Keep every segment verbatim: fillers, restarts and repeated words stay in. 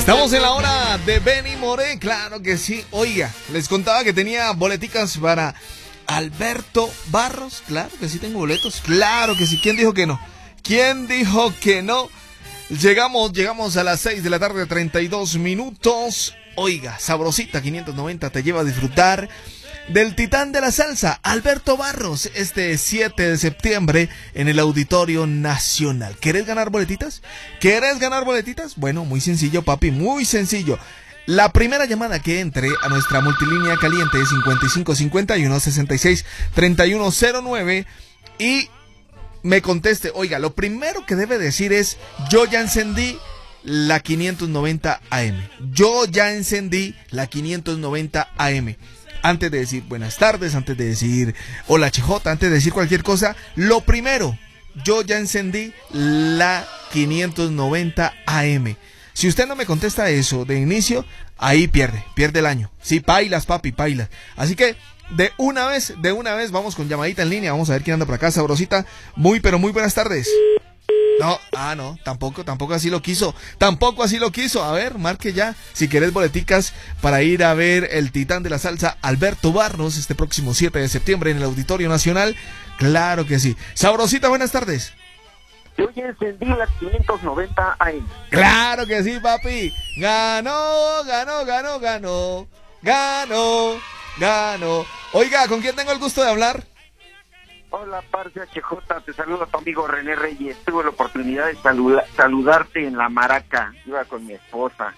Estamos en la hora de Benny Moré, claro que sí. Oiga, les contaba que tenía boleticas para Alberto Barros. Claro que sí tengo boletos, claro que sí. ¿Quién dijo que no? ¿Quién dijo que no? Llegamos, llegamos a las seis de la tarde, treinta y dos minutos. Oiga, Sabrosita quinientos noventa te lleva a disfrutar del titán de la salsa, Alberto Barros, este siete de septiembre en el Auditorio Nacional. ¿Querés ganar boletitas? ¿Querés ganar boletitas? Bueno, muy sencillo, papi, muy sencillo. La primera llamada que entre a nuestra multilínea caliente es cincuenta y cinco cincuenta y uno sesenta y seis treinta y uno cero nueve y me conteste. Oiga, lo primero que debe decir es: yo ya encendí la quinientos noventa A M. Yo ya encendí la quinientos noventa A M. Antes de decir buenas tardes, antes de decir hola Chejota, antes de decir cualquier cosa, lo primero, yo ya encendí la quinientos noventa A M. Si usted no me contesta eso de inicio, ahí pierde, pierde el año. Sí, pailas, papi, pailas. Así que de una vez, de una vez vamos con llamadita en línea. Vamos a ver quién anda por acá, Sabrosita. Muy, pero muy buenas tardes. No, ah, no, tampoco, tampoco así lo quiso, tampoco así lo quiso. A ver, marque ya, si querés boleticas para ir a ver el titán de la salsa, Alberto Barros, este próximo siete de septiembre en el Auditorio Nacional. Claro que sí. Sabrosita, buenas tardes. Yo ya encendí la quinientos noventa A M. Claro que sí, papi. Ganó, ganó, ganó, ganó, ganó, ganó. Oiga, ¿con quién tengo el gusto de hablar? Hola, parce H J, te saluda tu amigo René Reyes. Tuve la oportunidad de saluda, saludarte en la Maraca. Iba con mi esposa.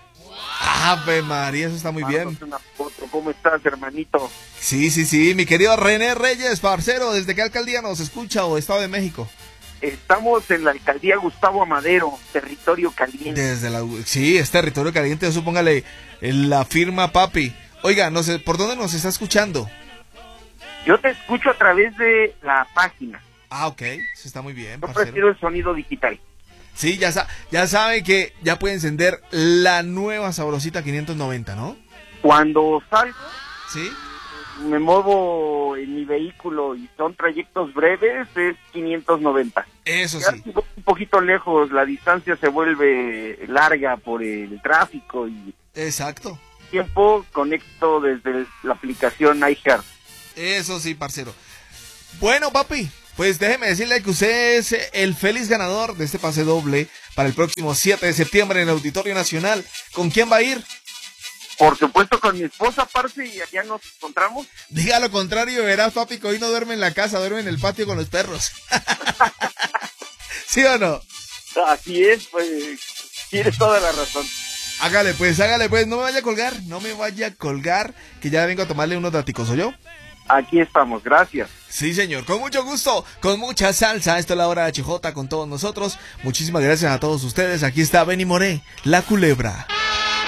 Ave María, eso está muy bien. Una foto. ¿Cómo estás, hermanito? Sí, sí, sí, mi querido René Reyes, parcero. ¿Desde qué alcaldía nos escucha o Estado de México? Estamos en la alcaldía Gustavo Amadero, territorio caliente. Desde la, sí, es territorio caliente, eso póngale en la firma, papi. Oiga, no sé, ¿por dónde nos está escuchando? Yo te escucho a través de la página. Ah, ok, eso está muy bien, Yo parcero. prefiero el sonido digital. Sí, ya, sa ya sabe que ya puede encender la nueva Sabrosita quinientos noventa, ¿no? Cuando salgo, sí, me muevo en mi vehículo y son trayectos breves, es quinientos noventa. Eso ya sí. Si voy un poquito lejos, la distancia se vuelve larga por el tráfico y... Exacto. Tiempo, conecto desde la aplicación iHeart. Eso sí, parcero. Bueno, papi, pues déjeme decirle que usted es el feliz ganador de este pase doble para el próximo siete de septiembre en el Auditorio Nacional. ¿Con quién va a ir? Por supuesto con mi esposa, parce, y allá nos encontramos. Diga lo contrario, verás, papi, que hoy no duerme en la casa, duerme en el patio con los perros. ¿Sí o no? Así es, pues, tienes toda la razón. Hágale pues, hágale pues, no me vaya a colgar, no me vaya a colgar, que ya vengo a tomarle unos daticos, ¿oyó? Aquí estamos, gracias. Sí, señor, con mucho gusto, con mucha salsa. Esto es la hora de H J con todos nosotros. Muchísimas gracias a todos ustedes. Aquí está Benny Moré, la culebra.